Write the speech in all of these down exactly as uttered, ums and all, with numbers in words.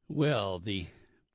Well, the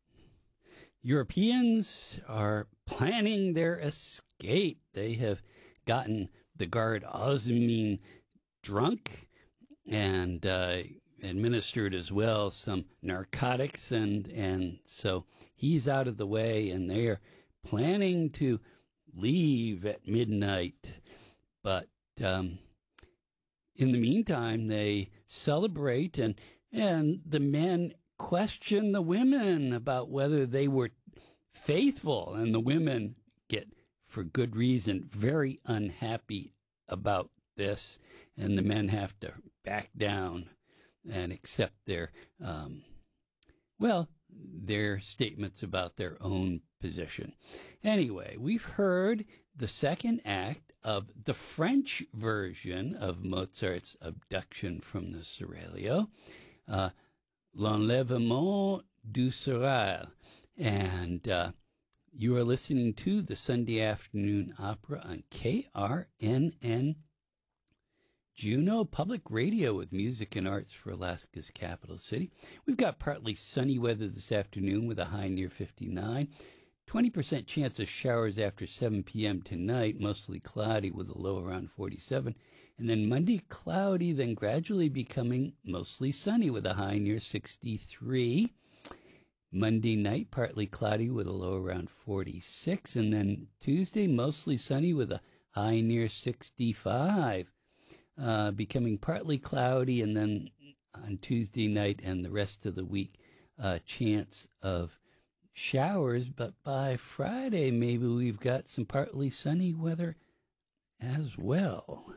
Europeans are planning their escape. They have gotten the guard Osmin drunk and uh, administered as well some narcotics, and, and so he's out of the way, and they are planning to leave at midnight. But um, in the meantime, they celebrate, and and the men question the women about whether they were faithful, and the women get, for good reason, very unhappy about this, and the men have to back down and accept their, um, well, their statements about their own position. Anyway, we've heard the second act of the French version of Mozart's Abduction from the Seraglio, uh, L'Enlèvement du Serail. And uh, you are listening to the Sunday Afternoon Opera on K R N N Juneau Public Radio, with music and arts for Alaska's capital city. We've got partly sunny weather this afternoon with a high near fifty-nine. twenty percent chance of showers after seven p.m. tonight, mostly cloudy with a low around forty-seven. And then Monday, cloudy, then gradually becoming mostly sunny with a high near sixty-three. Monday night, partly cloudy with a low around forty-six. And then Tuesday, mostly sunny with a high near sixty-five. Uh, becoming partly cloudy, and then on Tuesday night and the rest of the week, uh, chance of showers. But by Friday, maybe we've got some partly sunny weather as well.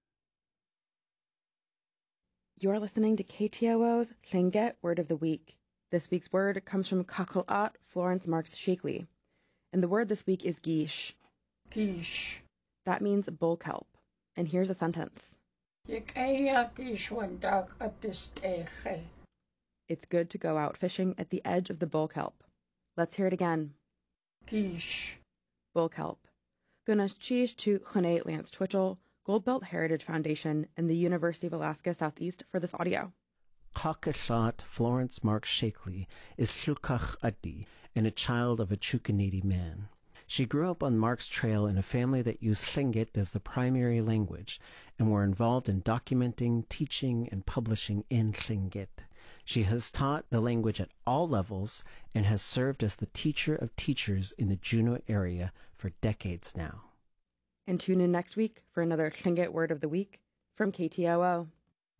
You're listening to K T O O's Tlingit Word of the Week. This week's word comes from Kakalat Florence Marks Shakely, and the word this week is gish. Gish. That means bull kelp. And here's a sentence. It's good to go out fishing at the edge of the bull kelp. Let's hear it again. Gish. Bull kelp. Gunas cheese to Chane Lance Twitchell, Goldbelt Heritage Foundation, and the University of Alaska Southeast for this audio. Kakashat Florence Marks Shakely is Tlukach Addi and a child of a Chukanidi man. She grew up on Mark's Trail in a family that used Tlingit as the primary language and were involved in documenting, teaching, and publishing in Tlingit. She has taught the language at all levels and has served as the teacher of teachers in the Juneau area for decades now. And tune in next week for another Tlingit Word of the Week from K T O O.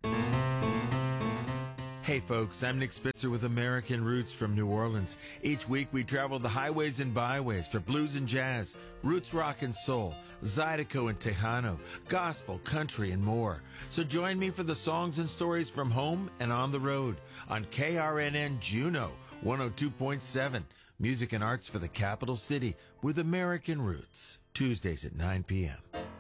Hey folks, I'm Nick Spitzer with American Roots from New Orleans. Each week we travel the highways and byways for blues and jazz, roots rock and soul, Zydeco and Tejano, gospel, country, and more. So join me for the songs and stories from home and on the road on K R N N Juneau one oh two point seven. Music and arts for the capital city with American Roots. Tuesdays at nine p.m.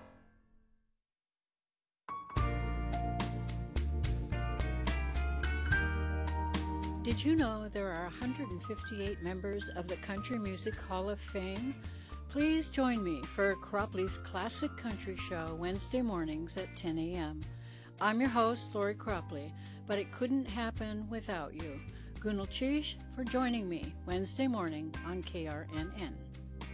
Did you know there are one hundred fifty-eight members of the Country Music Hall of Fame? Please join me for Cropley's Classic Country Show Wednesday mornings at ten a.m. I'm your host, Lori Cropley, but it couldn't happen without you. Gunal Chish for joining me Wednesday morning on K R N N.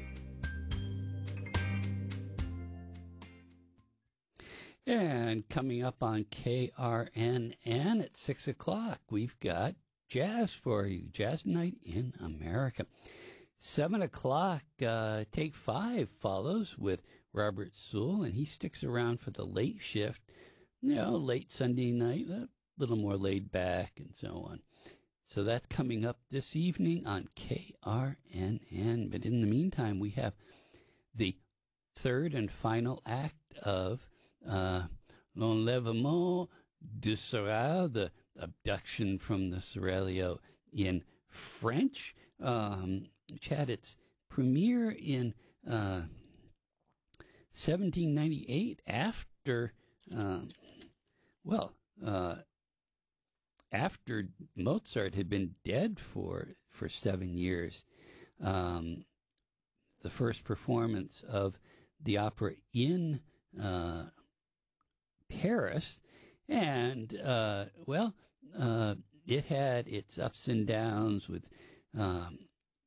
And coming up on K R N N at six o'clock, we've got jazz for you, Jazz Night in America. Seven o'clock, uh, Take Five follows with Robert Sewell, and he sticks around for the late shift, you know, late Sunday night, a little more laid back and so on. So that's coming up this evening on K R N N. But in the meantime, we have the third and final act of uh, L'Enlèvement du Serail, the Abduction from the Seraglio in French, um, which had its premiere in uh, seventeen ninety-eight after, um, well, uh, after Mozart had been dead for for seven years. Um, the first performance of the opera in uh, Paris. And, uh, well, uh, it had its ups and downs with, um,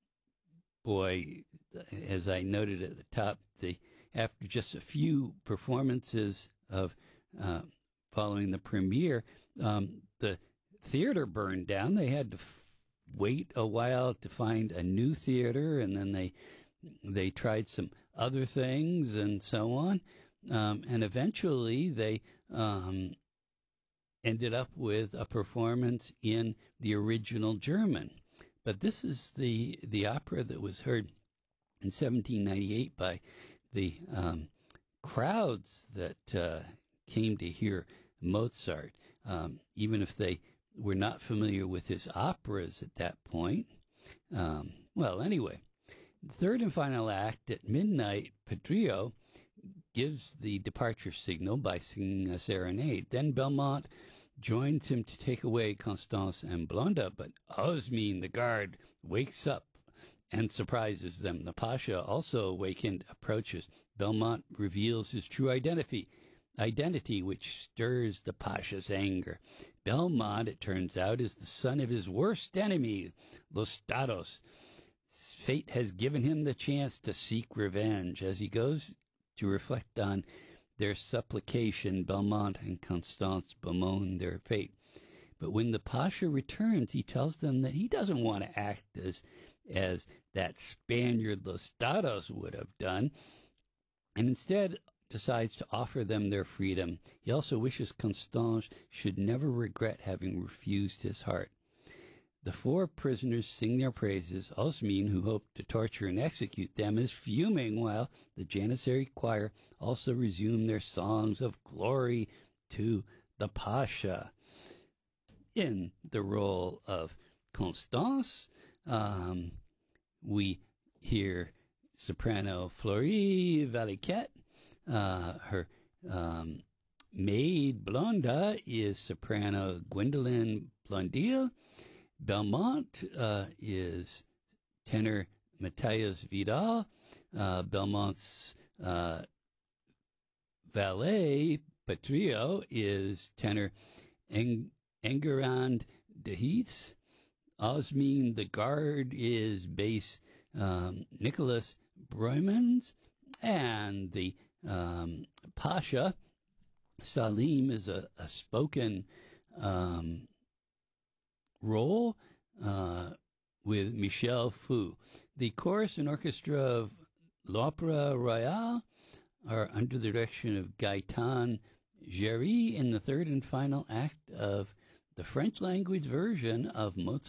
boy, as I noted at the top, the after just a few performances of uh, following the premiere, um, the theater burned down. They had to f- wait a while to find a new theater, and then they they tried some other things and so on, um, and eventually they um, ended up with a performance in the original German. But this is the the opera that was heard in seventeen ninety-eight by the um, crowds that uh, came to hear Mozart, um, even if they were not familiar with his operas at that point. Um, well, anyway, the third and final act at midnight, Petrillo gives the departure signal by singing a serenade. Then Belmont joins him to take away Constance and Blonda, but Osmin, the guard, wakes up and surprises them. The Pasha, also awakened, approaches. Belmont reveals his true identity, identity which stirs the Pasha's anger. Belmont, it turns out, is the son of his worst enemy, Los Dados. Fate has given him the chance to seek revenge. As he goes to reflect on their supplication, Belmont and Constance bemoan their fate. But when the Pasha returns, he tells them that he doesn't want to act as, as that Spaniard Los Dados would have done, and instead decides to offer them their freedom. He also wishes Constance should never regret having refused his heart. The four prisoners sing their praises. Osmin, who hoped to torture and execute them, is fuming, while the Janissary choir also resume their songs of glory to the Pasha. In the role of Constance, um, we hear soprano Florie Valiquette. Uh, her um, maid Blonda is soprano Gwendoline Blondil. Belmont uh, is tenor Matthias Vidal. Uh, Belmont's uh, valet, Petrillo, is tenor Eng- Enguerrand de Heath. Osmin, the guard, is bass um, Nicholas Broymans. And the um, Pasha, Salim, is a, a spoken um, role uh, with Michel Fou. The chorus and orchestra of l'Opéra Royal are under the direction of Gaëtan Géry in the third and final act of the French language version of Mozart.